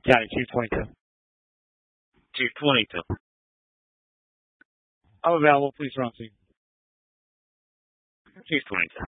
County, Chief 22. Chief 22. I'm available. Please run, scene. Chief 22.